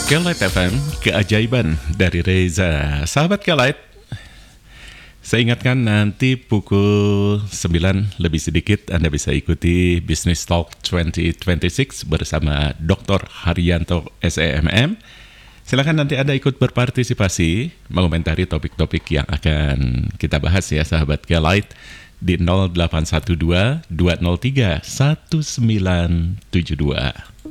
Kelight FM, keajaiban dari Reza. Sahabat Kelight, saya ingatkan nanti pukul 9 lebih sedikit Anda bisa ikuti Business Talk 2026 bersama Dr. Haryanto SEMM. Silakan nanti Anda ikut berpartisipasi, mengomentari topik-topik yang akan kita bahas ya sahabat Kelight di 0812 203 1972.